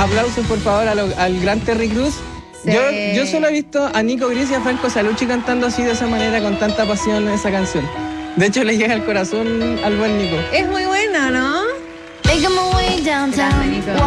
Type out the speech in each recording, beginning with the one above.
aplausos por favor al gran Terry Crews. Sí. Yo solo he visto a Nico Gris y a Franco Salucci cantando así de esa manera, con tanta pasión esa canción. De hecho, le llega al corazón al buen Nico. Es muy buena, ¿no? Grande, Nico.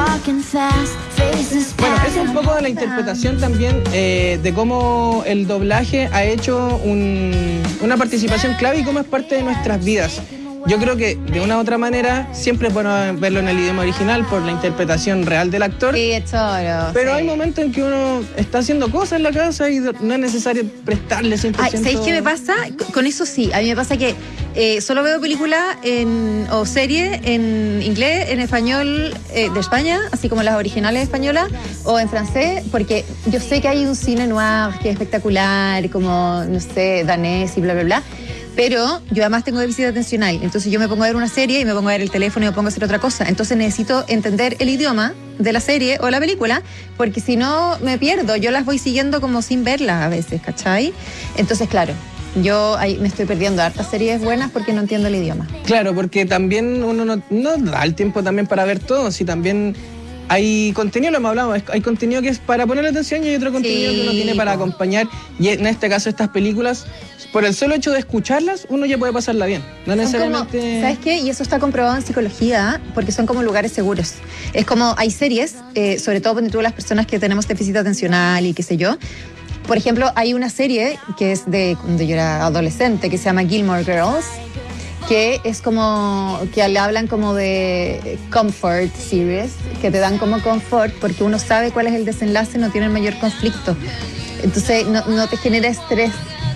Bueno, es un poco de la interpretación también de cómo el doblaje ha hecho una participación clave y cómo es parte de nuestras vidas. Yo creo que de una u otra manera siempre es bueno verlo en el idioma original por la interpretación real del actor. Sí, es choro. Pero sí. hay momentos en que uno está haciendo cosas en la casa y no es necesario prestarle 100%. Ay, ¿sabéis qué me pasa? Con eso sí, a mí me pasa que solo veo películas o series en inglés, en español de España, así como las originales españolas, o en francés, porque yo sé que hay un cine noir que es espectacular, como, no sé, danés y bla, bla, bla. Pero yo además tengo déficit atencional, entonces yo me pongo a ver una serie y me pongo a ver el teléfono y me pongo a hacer otra cosa. Entonces necesito entender el idioma de la serie o la película, porque si no me pierdo. Yo las voy siguiendo como sin verlas a veces, ¿cachai? Entonces, claro, yo ahí me estoy perdiendo hartas series buenas porque no entiendo el idioma. Claro, porque también uno no da el tiempo también para ver todo, si también hay contenido, lo hemos hablado, hay contenido que es para ponerle atención y hay otro contenido que uno tiene para acompañar, y en este caso estas películas, por el solo hecho de escucharlas, uno ya puede pasarla bien, no necesariamente... Como, ¿sabes qué? Y eso está comprobado en psicología, porque son como lugares seguros. Es como, hay series, sobre todo cuando tú las personas que tenemos déficit atencional y qué sé yo. Por ejemplo, hay una serie que es de cuando yo era adolescente, que se llama Gilmore Girls, que es como, que le hablan como de comfort series, que te dan como confort, porque uno sabe cuál es el desenlace, no tiene el mayor conflicto. Entonces no te genera estrés.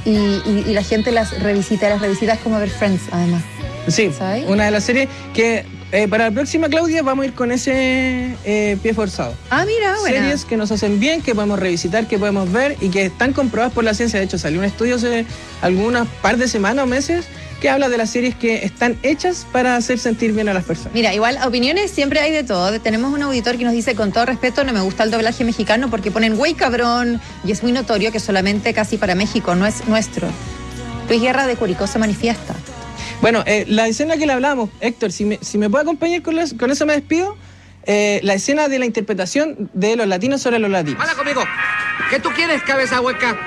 Y la gente las revisita es como ver Friends, además. Sí, ¿sabes? Una de las series que para la próxima, Claudia, vamos a ir con ese pie forzado. Ah, mira, bueno. Series que nos hacen bien, que podemos revisitar, que podemos ver y que están comprobadas por la ciencia. De hecho, salió un estudio hace algunas par de semanas o meses que habla de las series que están hechas para hacer sentir bien a las personas. Mira, igual opiniones siempre hay de todo. Tenemos un auditor que nos dice, con todo respeto, no me gusta el doblaje mexicano porque ponen güey cabrón, y es muy notorio que solamente casi para México, no es nuestro. Luis Guerra de Curicó se manifiesta. Bueno, la escena que le hablábamos, Héctor, si me puede acompañar con eso me despido. La escena de la interpretación de los latinos sobre los latinos. ¡Habla conmigo! ¿Qué tú quieres, cabeza hueca?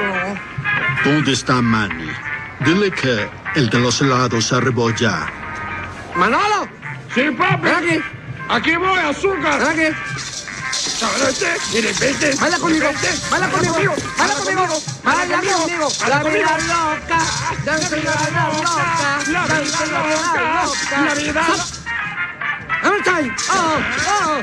¿Dónde está Manny? Dile que el de los helados arribó ya. ¡Manolo! Sí, papi. ¡Ven aquí! Aquí voy, azúcar. ¡Ven aquí! Mire, vete. ¡Baila conmigo! ¡Baila conmigo! ¡Baila conmigo! ¡Baila conmigo! ¡La vida loca! ¡Danza la vida loca! La vida loca. La vida. Every time! ¡Oh!